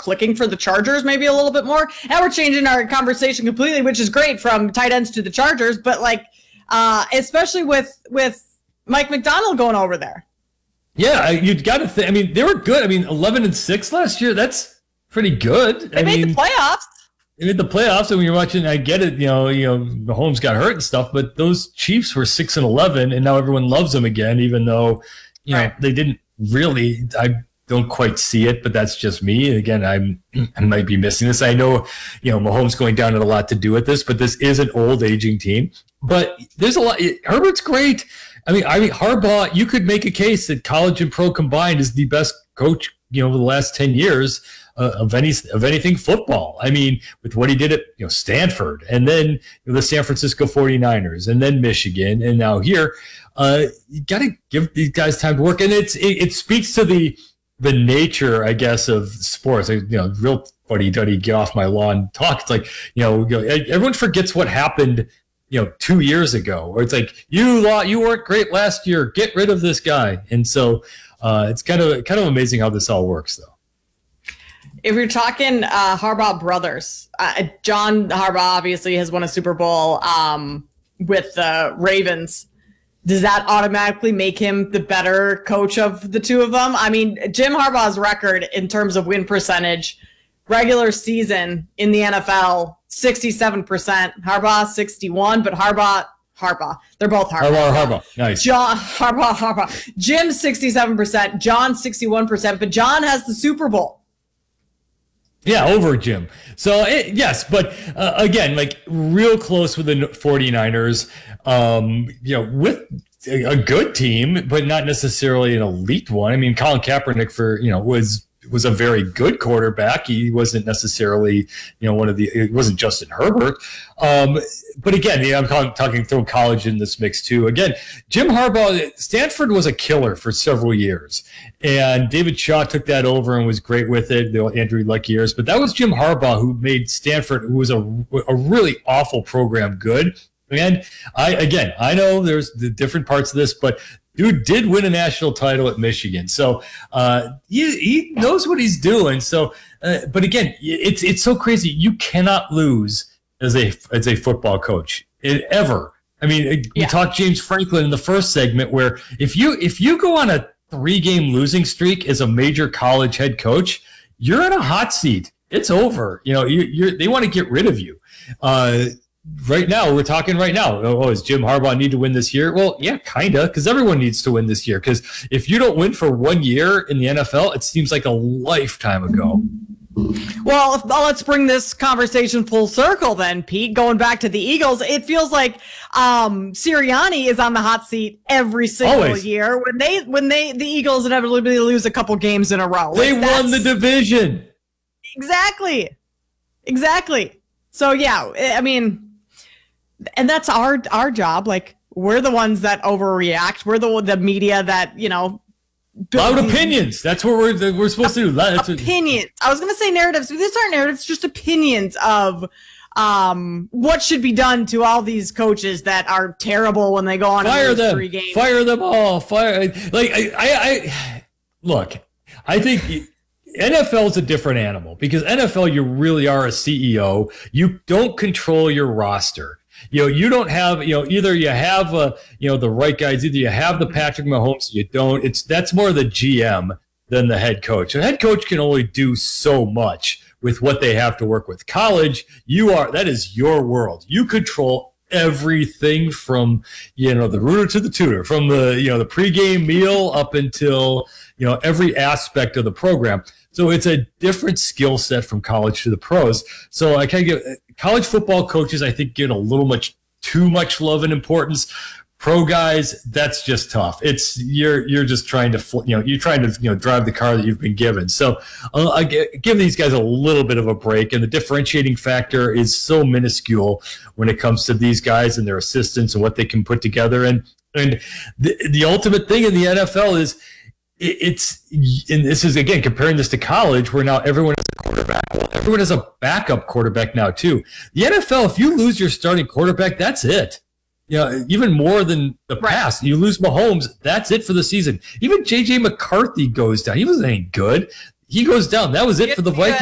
clicking for the Chargers maybe a little bit more. And we're changing our conversation completely, which is great, from tight ends to the Chargers, but like especially with Mike Macdonald going over there. Yeah, you'd got to think. I mean, they were good. I mean, 11-6 last year. That's pretty good. They made the playoffs. They made the playoffs, and when you're watching, I get it. Mahomes got hurt and stuff, but those Chiefs were 6-11, and now everyone loves them again, even though they didn't really. I don't quite see it, but that's just me. Again, I might be missing this. I know, Mahomes going down had a lot to do with this, but this is an old aging team. But there's a lot. Herbert's great. I mean, Harbaugh. You could make a case that college and pro combined is the best coach, over the last 10 years. Of anything football. I mean, with what he did at Stanford, and then the San Francisco 49ers, and then Michigan, and now here, you got to give these guys time to work. And it speaks to the nature, I guess, of sports. Real fuddy-duddy, get off my lawn talk. It's like everyone forgets what happened 2 years ago, or it's like you weren't great last year. Get rid of this guy. And so it's kind of amazing how this all works, though. If you're talking Harbaugh brothers, John Harbaugh obviously has won a Super Bowl with the Ravens. Does that automatically make him the better coach of the two of them? I mean, Jim Harbaugh's record in terms of win percentage, regular season in the NFL, 67%. Harbaugh, 61%, but Harbaugh. They're both Harbaugh. Nice. John Harbaugh. Jim, 67%. John, 61%, but John has the Super Bowl. Yeah, over Jim. So, yes, but again, like real close with the 49ers, with a good team, but not necessarily an elite one. I mean, Colin Kaepernick was a very good quarterback. He wasn't necessarily, it wasn't Justin Herbert. But again, I'm talking throw college in this mix too. Again, Jim Harbaugh, Stanford was a killer for several years. And David Shaw took that over and was great with it, the Andrew Luck years. But that was Jim Harbaugh who made Stanford, who was a really awful program, good. And I know there's the different parts of this, but dude did win a national title at Michigan. So he knows what he's doing. So, but again, it's so crazy. You cannot lose as a football coach ever. I mean, we talked James Franklin in the first segment, where if you go on a 3-game losing streak as a major college head coach, you're in a hot seat. It's over. They want to get rid of you. Right now, we're talking right now. Oh, does Jim Harbaugh need to win this year? Well, yeah, kind of, because everyone needs to win this year. Because if you don't win for 1 year in the NFL, it seems like a lifetime ago. Well, let's bring this conversation full circle then, Pete. Going back to the Eagles, it feels like Sirianni is on the hot seat every single year when the Eagles inevitably lose a couple games in a row. They won the division. Exactly. So yeah, I mean, and that's our job. Like, we're the ones that overreact. We're the media that loud opinions. That's what we're supposed to do. Opinions. I was going to say narratives, but these aren't narratives, just opinions of what should be done to all these coaches that are terrible when they go on and lose 3 games. Fire them all. Look, I think NFL is a different animal, because NFL, you really are a CEO. You don't control your roster. You don't have, either you have, the right guys, either you have the Patrick Mahomes, you don't. That's more the GM than the head coach. The head coach can only do so much with what they have to work with. College, that is your world. You control everything from, the rooter to the tutor, from the, the pregame meal up until, every aspect of the program. So it's a different skill set from college to the pros. So I kind of get college football coaches, I think, get a little too much love and importance. Pro guys, that's just tough. It's you're just trying to you're trying to drive the car that you've been given. So I give these guys a little bit of a break, and the differentiating factor is so minuscule when it comes to these guys and their assistants and what they can put together. And the ultimate thing in the NFL is, and this is, again, comparing this to college, where now everyone has a quarterback. Well, everyone has a backup quarterback now too. The NFL, if you lose your starting quarterback, that's it. Even more than the past. You lose Mahomes, that's it for the season. Even J.J. McCarthy goes down. He wasn't any good. He goes down. That was it for the Vikings.